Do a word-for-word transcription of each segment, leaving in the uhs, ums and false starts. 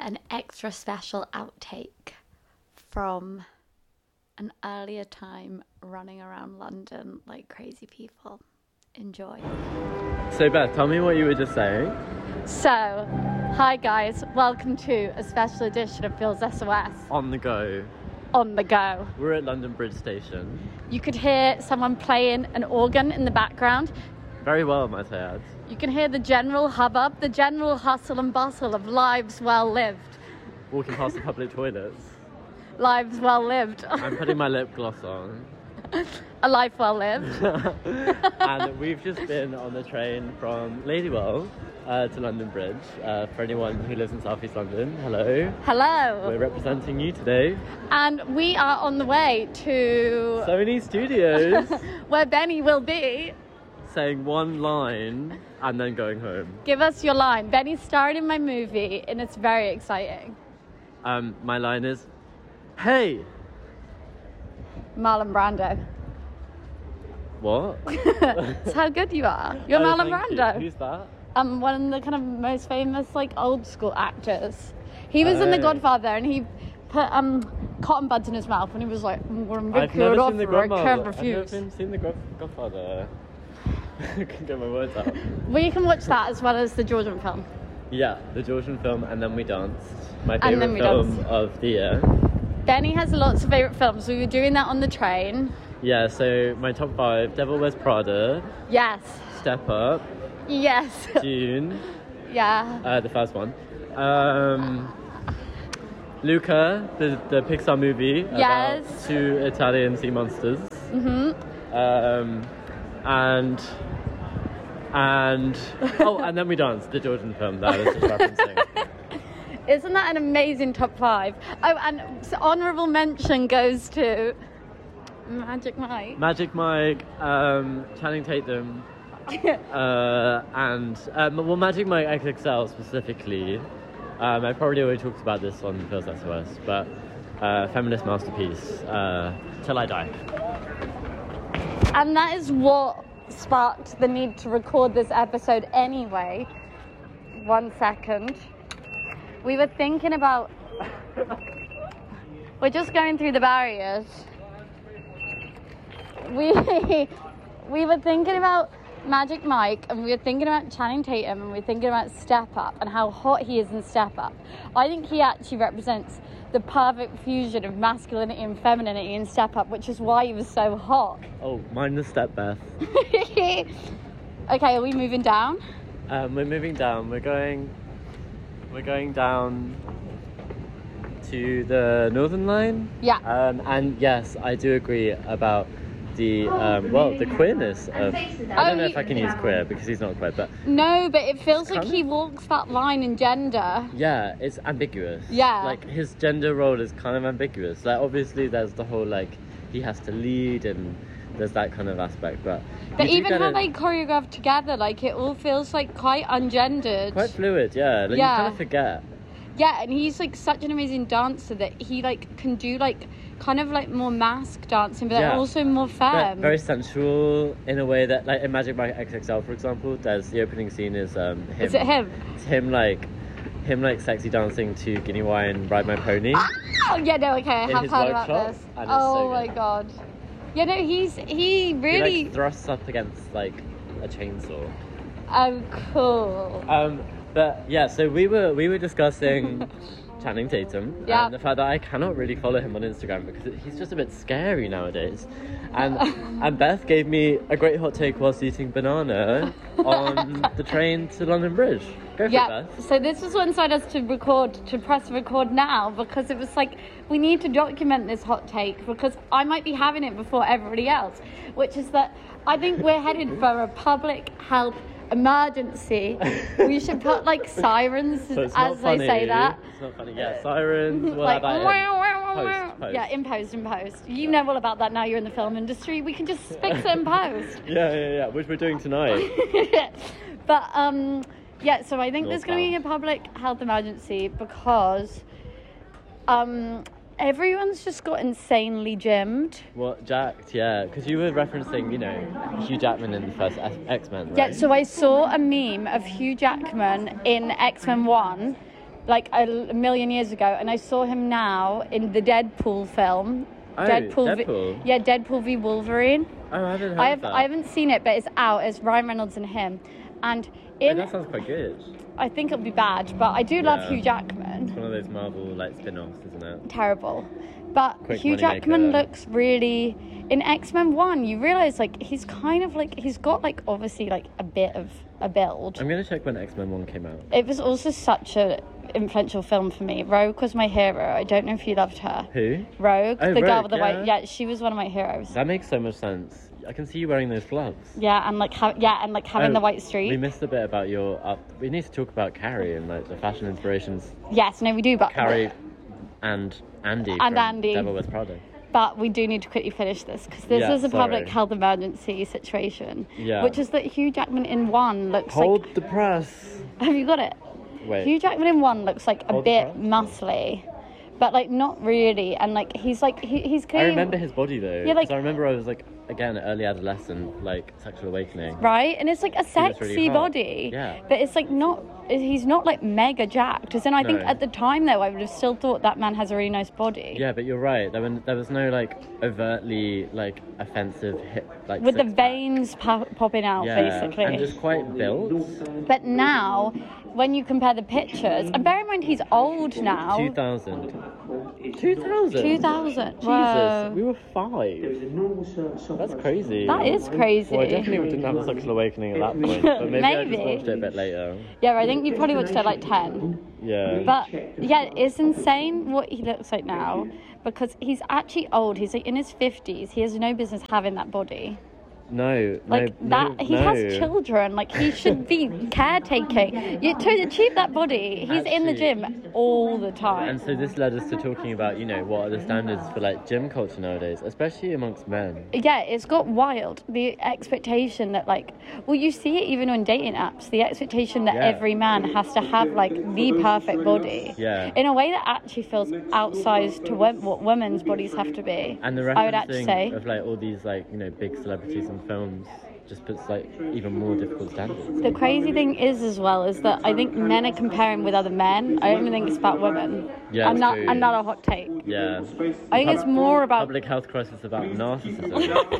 an extra special outtake from an earlier time running around London like crazy people. Enjoy. So Beth, tell me what you were just saying. So, hi guys, welcome to a special edition of Phil's S O S. On the go. On the go. We're at London Bridge Station. You could hear someone playing an organ in the background. Very well, might I add. You can hear the general hubbub, the general hustle and bustle of lives well lived. Walking past the public toilets. Lives well lived. I'm putting my lip gloss on. A life well lived. And we've just been on the train from Ladywell uh, to London Bridge. Uh, for anyone who lives in South East London, hello. Hello. We're representing you today. And we are on the way to Sony Studios. where Benny will be. Saying one line and then going home. Give us your line. Benny starred in my movie and it's very exciting. Um, my line is, hey! Marlon Brando. What? That's how good you are. You're Oh, Marlon thank Brando. you. Who's that? Um, one of the kind of most famous, like, old school actors. He was in The Oh. Godfather and he put um cotton buds in his mouth and he was like, I'm going to I've make never it seen The offer, I Godfather. can't I've refuse. never seen The God- Godfather. I can't get my words out. We can watch that as well as the Georgian film. Yeah, the Georgian film, And Then We Danced. My And Then favourite We film Danced. of the year. Benny has lots of favourite films. We were doing that on the train. Yeah, so my top five, Devil Wears Prada, Yes. Step Up, Yes. Dune, Yeah. uh, the first one. Um, Luca, the, the Pixar movie Yes. about two Italian sea monsters. Mm-hmm. Um, and and oh, and then we danced, the Georgian film that I was just referencing. Isn't that an amazing top five? Oh, and so honourable mention goes to Magic Mike. Magic Mike, um, Channing Tatum, uh, and um, well, Magic Mike X X L specifically. Um, I probably already talked about this on Phil's S O S, but uh, feminist masterpiece, uh, Till I Die. And that is what sparked the need to record this episode anyway. One second. We were thinking about... We're just going through the barriers. We we were thinking about Magic Mike and we were thinking about Channing Tatum and we were thinking about Step Up and how hot he is in Step Up. I think he actually represents the perfect fusion of masculinity and femininity in Step Up, which is why he was so hot. Oh, mind the step, Beth. Okay, are we moving down? Um, we're moving down. We're going. We're going down to the Northern Line. Yeah. Um, and yes, I do agree about the um, well, the queerness of. I don't Oh, know he- if I can use queer because he's not queer, but No, but it feels It's like kind he of- walks that line in gender. yeah, it's ambiguous. Yeah. Like his gender role is kind of ambiguous. Like obviously, there's the whole like he has to lead and there's that kind of aspect, but. But you do even get how a- they choreograph together, like it all feels like quite ungendered. Quite fluid, yeah. Like Yeah. you kind of forget. Yeah, and he's like such an amazing dancer that he like can do like kind of like more mask dancing, but Yeah. also more Very, femme. very sensual in a way that, like in Magic Mike X X L, for example, there's the opening scene is um him. Is it him? It's him like, him like sexy dancing to Guinea Wine, Ride My Pony. Oh yeah, no, okay, I In have his heard about workshop, this. and it's Oh so my good. god. Yeah, no, he's he He really. like thrusts up against like a chainsaw. Oh, cool. Um, but yeah, so we were we were discussing Channing Tatum Yeah. and the fact that I cannot really follow him on Instagram because it- he's just a bit scary nowadays. And and Beth gave me a great hot take whilst eating banana on the train to London Bridge. Go for Yeah, it, Beth. so this was what inspired us to record, to press record now, because it was like, we need to document this hot take, because I might be having it before everybody else, which is that I think we're headed for a public health emergency. We should put like sirens So it's not as funny. they say that. It's not funny. Yeah, sirens. We'll Like, have that in. wow, wow, wow, wow. Post, post. Yeah, in post, in post. You know all about that now, you're in the film industry. We can just fix it in post. Yeah, yeah, yeah. Which we're doing tonight. But um yeah, so I think North there's going to be a public health emergency because um everyone's just got insanely gymmed. What, jacked? Yeah, because you were referencing, you know, Hugh Jackman in the first X Men, right? Yeah, so I saw a meme of Hugh Jackman in X-Men one like a, a million years ago, and I saw him now in the Deadpool film. Oh, Deadpool, Deadpool. V, yeah, Deadpool v Wolverine. Oh, I haven't heard I of have, that. I haven't seen it, but it's out. It's Ryan Reynolds and him, and in. Oh, that sounds quite good. I think it'll be bad, but I do love Yeah. Hugh Jackman. It's one of those Marvel like spin-offs, isn't it? Terrible, but Quick Hugh money Jackman maker. looks really. In X-Men one, you realise like he's kind of like he's got like obviously like a bit of a build. I'm gonna check when X-Men one came out. It was also such a influential film for me. Rogue was my hero. I don't know if you loved her. Who? Rogue, Oh, the girl Rogue, with the yeah. white. Yeah, she was one of my heroes. That makes so much sense. I can see you wearing those gloves. Yeah, and like ha- yeah, and like having Oh, the white streak. We missed a bit about your up. We need to talk about Carrie and like the fashion inspirations. Yes, no, we do, but Carrie and Andy. And from Andy. Devil Wears Prada. But we do need to quickly finish this because this Yeah, is a sorry. public health emergency situation. Yeah. Which is that Hugh Jackman in one looks Hold like. the press. Have you got it? Wait. Hugh Jackman in one looks like a Hold the bit press? muscly, but like not really, and like he's like he, he's I clearly remember his body though. Yeah, like- 'cause I remember I was like again early adolescent, like sexual awakening. right, and it's like a looks really sexy hot. body. Yeah. But it's like not. He's not like mega jacked. As in, I think No. at the time though, I would have still thought that man has a really nice body. Yeah, but you're right. There, were, there was no like overtly like offensive hip like With the six-pack. veins pop- popping out, Yeah, basically. and just quite built. But now, when you compare the pictures, and bear in mind he's old now. Two thousand. Two thousand. two thousand. Jesus, Whoa. we were five. That's crazy. That is crazy. Well, I definitely didn't have a sexual awakening at that point, but maybe, I just Maybe. watched it a bit later. Yeah, I think you probably watched it at like ten. Yeah. But yeah, it's insane what he looks like now because he's actually old. He's like in his fifties. He has no business having that body. no, Like no, that, no, he no. has children. Like he should be caretaking. You, to achieve that body, he's in the Actually- gym all the time. And so this led us to talking about, you know, what are the standards for like gym culture nowadays, especially amongst men. Yeah, it's got wild. The expectation that, like, well, you see it even on dating apps. The expectation that Yeah. every man has to have like the perfect body. Yeah. In a way that actually feels outsized to wo- what women's bodies have to be. And the I would actually say. referencing of like all these like, you know, big celebrities in films just puts like even more difficult standards. The crazy thing is, as well, is that I think men are comparing with other men. I don't even think it's about women. Yeah, and not true. another hot take. Yeah. I think it's more about Public health crisis about narcissism.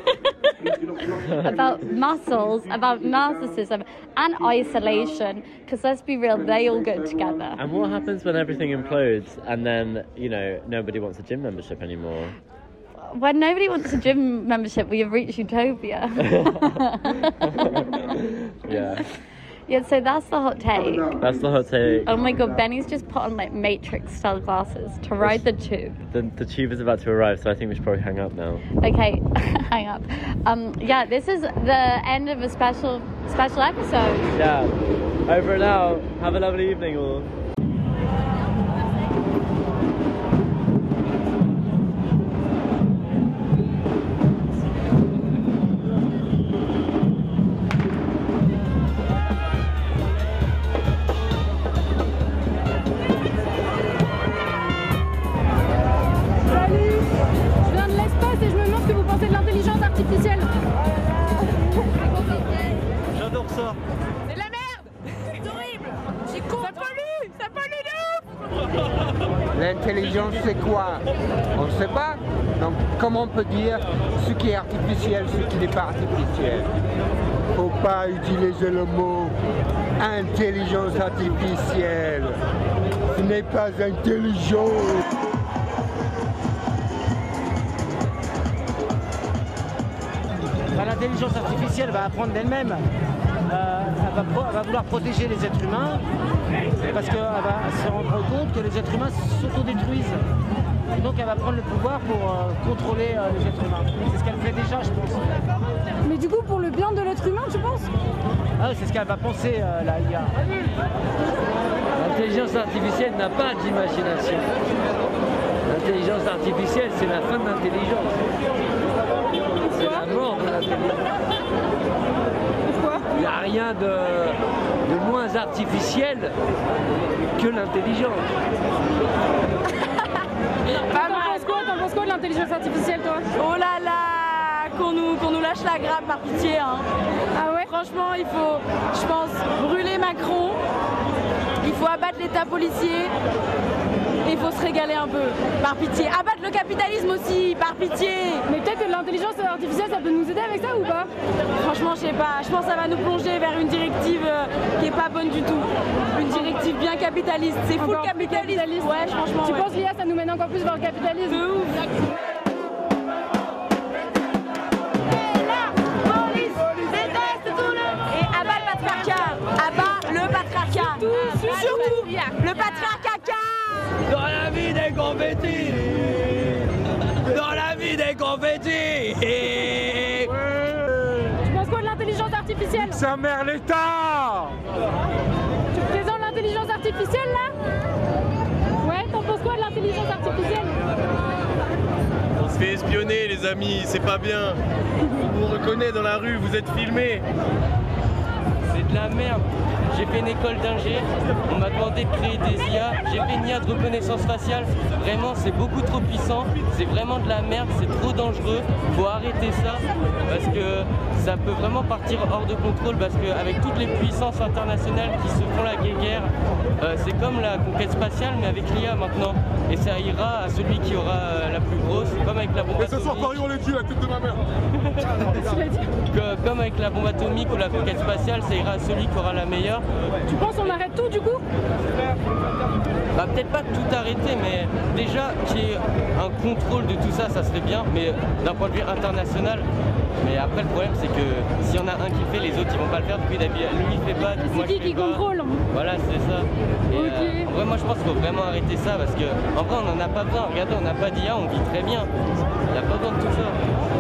about muscles, about narcissism, and isolation. Because let's be real, they all go together. And what happens when everything implodes and then, you know, nobody wants a gym membership anymore? When nobody wants a gym membership, we have reached utopia. Yeah. Yeah, so that's the hot take. That's the hot take. Oh my god, Benny's just put on like Matrix style glasses to ride the tube. The, the tube is about to arrive, so I think we should probably hang up now. Okay, hang up. Um, yeah, this is the end of a special special episode. Yeah. Over and out. Have a lovely evening all. Je viens de l'espace et je me demande ce que vous pensez de l'intelligence artificielle. J'adore ça. C'est de la merde. C'est horrible. C'est con. Ça pollue. Ça pollue de ouf. L'intelligence, c'est quoi? On ne sait pas. Donc, comment on peut dire ce qui est artificiel, ce qui n'est pas artificiel? Faut pas utiliser le mot intelligence artificielle. Ce n'est pas intelligent. Bah, l'intelligence artificielle va apprendre d'elle-même. Euh, elle, va pro- elle va vouloir protéger les êtres humains parce qu'elle va se rendre compte que les êtres humains s'autodétruisent. Et donc elle va prendre le pouvoir pour euh, contrôler euh, les êtres humains. C'est ce qu'elle fait déjà, je pense. Mais du coup, pour le bien de l'être humain, tu penses? Ah, c'est ce qu'elle va penser, euh, la I A. L'intelligence artificielle n'a pas d'imagination. L'intelligence artificielle, c'est la fin de l'intelligence. C'est la mort de l'intelligence. Pourquoi? Il n'y a rien de, de moins artificiel que l'intelligence. T'en penses quoi? T'en penses quoi de l'intelligence artificielle, toi? Oh là là, qu'on nous, qu'on nous lâche la grappe par pitié. Hein. Ah ouais? Franchement, il faut, je pense, brûler Macron. Il faut abattre l'état policier. Et il faut se régaler un peu, par pitié. Abattre le capitalisme aussi, par pitié. Mais peut-être que l'intelligence artificielle, ça peut nous aider avec ça ou pas? Franchement, je sais pas. Je pense que ça va nous plonger vers une directive euh, qui est pas bonne du tout. Une directive bien capitaliste. C'est full Encore plus capitaliste. capitaliste. Ouais, franchement. Tu ouais. penses l'I A, ça nous mène encore plus vers le capitalisme? De ouf. Et abat le patriarcat. Abat le patriarcat. Surtout, surtout le patriarcat. Dans la vie des confettis. Dans la vie des confettis. Tu penses quoi de l'intelligence artificielle? Sa mère l'État. Tu présentes l'intelligence artificielle là? Ouais, t'en penses quoi de l'intelligence artificielle? On se fait espionner les amis, c'est pas bien. On vous reconnaît dans la rue, vous êtes filmés. C'est de la merde. J'ai fait une école d'ingé, on m'a demandé de créer des I A, j'ai fait une I A de reconnaissance faciale, vraiment c'est beaucoup trop puissant, c'est vraiment de la merde, c'est trop dangereux, faut arrêter ça, parce que ça peut vraiment partir hors de contrôle, parce qu'avec toutes les puissances internationales qui se font la guerre, euh, c'est comme la conquête spatiale mais avec l'I A maintenant, et ça ira à celui qui aura euh, la plus grosse, comme avec la bombe atomique. Et ce soir Paris on les tue, la tête de ma mère. Que, comme avec la bombe atomique ou la conquête spatiale, ça ira à celui qui aura la meilleure. Tu penses on arrête tout du coup? Bah peut-être pas tout arrêter, mais déjà qu'il y ait un contrôle de tout ça, ça serait bien, mais d'un point de vue international. Mais après le problème c'est que s'il y en a un qui le fait, les autres ils vont pas le faire, puis lui il fait pas, moi je C'est qui fais qui pas. contrôle? Voilà, c'est ça. Et, Ok. euh, en vrai moi je pense qu'il faut vraiment arrêter ça, parce que en vrai on en a pas besoin, regardez on n'a pas d'I A, on vit très bien. Il n'y a pas besoin de tout ça.